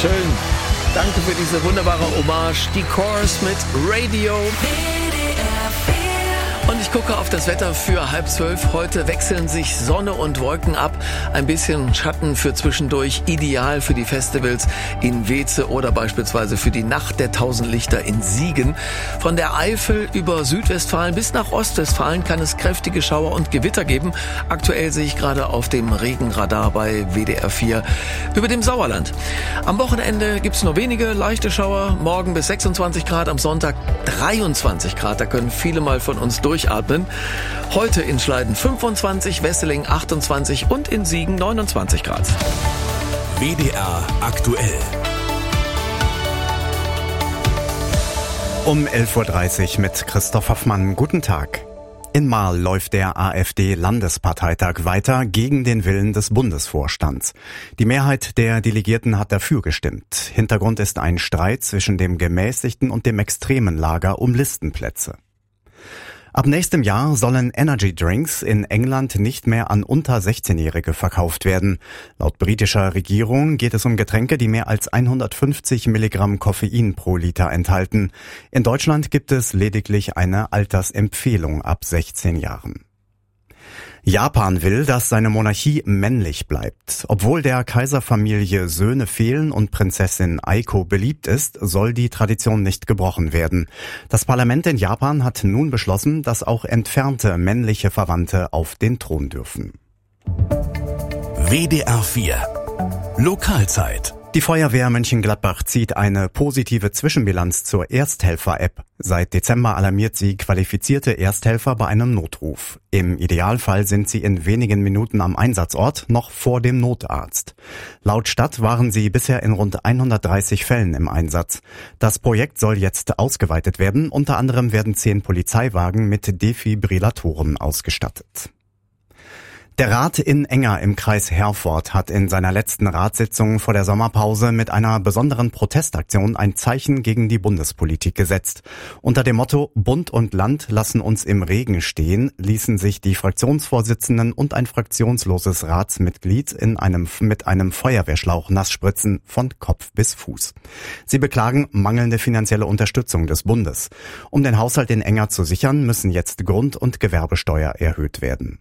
schön. Danke für diese wunderbare Hommage. Die Course mit Radio. Und ich gucke auf das Wetter für 11:30. Heute wechseln sich Sonne und Wolken ab. Ein bisschen Schatten für zwischendurch. Ideal für die Festivals in Weze oder beispielsweise für die Nacht der 1000 Lichter in Siegen. Von der Eifel über Südwestfalen bis nach Ostwestfalen kann es kräftige Schauer und Gewitter geben. Aktuell sehe ich gerade auf dem Regenradar bei WDR 4 über dem Sauerland. Am Wochenende gibt es nur wenige leichte Schauer. Morgen bis 26 Grad, am Sonntag 23 Grad. Da können viele mal von uns durchatmen. Heute in Schleiden 25, Wesseling 28 und in Siegen 29 Grad. WDR aktuell. Um 11:30 Uhr mit Christoph Hoffmann. Guten Tag. In Marl läuft der AfD-Landesparteitag weiter gegen den Willen des Bundesvorstands. Die Mehrheit der Delegierten hat dafür gestimmt. Hintergrund ist ein Streit zwischen dem gemäßigten und dem extremen Lager um Listenplätze. Ab nächstem Jahr sollen Energy Drinks in England nicht mehr an unter 16-Jährige verkauft werden. Laut britischer Regierung geht es um Getränke, die mehr als 150 Milligramm Koffein pro Liter enthalten. In Deutschland gibt es lediglich eine Altersempfehlung ab 16 Jahren. Japan will, dass seine Monarchie männlich bleibt. Obwohl der Kaiserfamilie Söhne fehlen und Prinzessin Aiko beliebt ist, soll die Tradition nicht gebrochen werden. Das Parlament in Japan hat nun beschlossen, dass auch entfernte männliche Verwandte auf den Thron dürfen. WDR 4 Lokalzeit. Die Feuerwehr Mönchengladbach zieht eine positive Zwischenbilanz zur Ersthelfer-App. Seit Dezember alarmiert sie qualifizierte Ersthelfer bei einem Notruf. Im Idealfall sind sie in wenigen Minuten am Einsatzort, noch vor dem Notarzt. Laut Stadt waren sie bisher in rund 130 Fällen im Einsatz. Das Projekt soll jetzt ausgeweitet werden. Unter anderem werden 10 Polizeiwagen mit Defibrillatoren ausgestattet. Der Rat in Enger im Kreis Herford hat in seiner letzten Ratssitzung vor der Sommerpause mit einer besonderen Protestaktion ein Zeichen gegen die Bundespolitik gesetzt. Unter dem Motto Bund und Land lassen uns im Regen stehen, ließen sich die Fraktionsvorsitzenden und ein fraktionsloses Ratsmitglied mit einem Feuerwehrschlauch nass spritzen von Kopf bis Fuß. Sie beklagen mangelnde finanzielle Unterstützung des Bundes. Um den Haushalt in Enger zu sichern, müssen jetzt Grund- und Gewerbesteuer erhöht werden.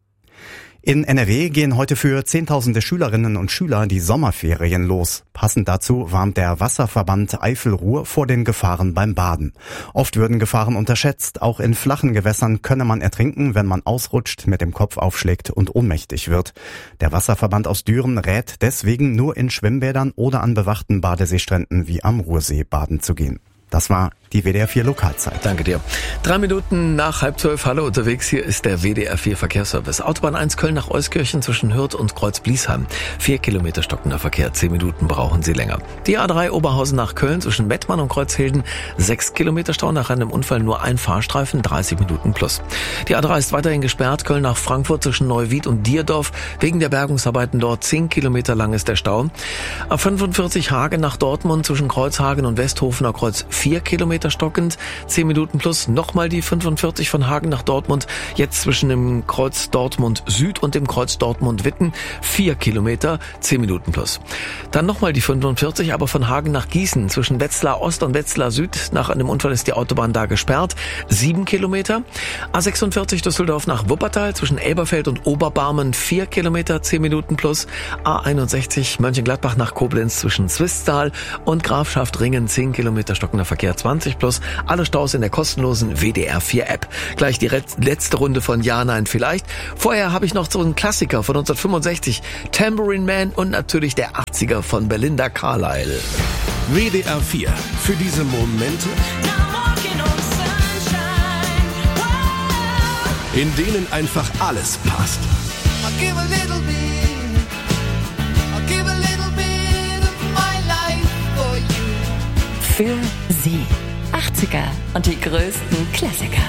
In NRW gehen heute für Zehntausende Schülerinnen und Schüler die Sommerferien los. Passend dazu warnt der Wasserverband Eifel-Ruhr vor den Gefahren beim Baden. Oft würden Gefahren unterschätzt. Auch in flachen Gewässern könne man ertrinken, wenn man ausrutscht, mit dem Kopf aufschlägt und ohnmächtig wird. Der Wasserverband aus Düren rät deswegen, nur in Schwimmbädern oder an bewachten Badeseestränden wie am Ruhrsee baden zu gehen. Das war die WDR 4 Lokalzeit. Danke dir. 3 Minuten nach 11:30. Hallo unterwegs. Hier ist der WDR 4 Verkehrsservice. Autobahn 1 Köln nach Euskirchen zwischen Hürth und Kreuz-Bliesheim. 4 Kilometer stockender Verkehr. 10 Minuten brauchen Sie länger. Die A3 Oberhausen nach Köln zwischen Mettmann und Kreuzhilden. 6 Kilometer Stau. Nach einem Unfall nur ein Fahrstreifen. 30 Minuten plus. Die A3 ist weiterhin gesperrt. Köln nach Frankfurt zwischen Neuwied und Dierdorf. Wegen der Bergungsarbeiten dort 10 Kilometer lang ist der Stau. A45 Hagen nach Dortmund zwischen Kreuzhagen und Westhofener Kreuz 4 Kilometer stockend, 10 Minuten plus, nochmal die 45 von Hagen nach Dortmund, jetzt zwischen dem Kreuz Dortmund Süd und dem Kreuz Dortmund Witten, 4 Kilometer, 10 Minuten plus. Dann nochmal die 45, aber von Hagen nach Gießen, zwischen Wetzlar Ost und Wetzlar Süd, nach einem Unfall ist die Autobahn da gesperrt, 7 Kilometer. A46 Düsseldorf nach Wuppertal, zwischen Elberfeld und Oberbarmen, 4 Kilometer, 10 Minuten plus. A61 Mönchengladbach nach Koblenz, zwischen Swisttal und Grafschaft Ringen, 10 Kilometer stockender Verkehr, 20 plus, alle Staus in der kostenlosen WDR 4 App. Gleich die letzte Runde von Ja, Nein, Vielleicht. Vorher habe ich noch so einen Klassiker von 1965, Tambourine Man und natürlich der 80er von Belinda Carlisle. WDR 4 für diese Momente, in denen einfach alles passt. Für Sie. 80er und die größten Klassiker.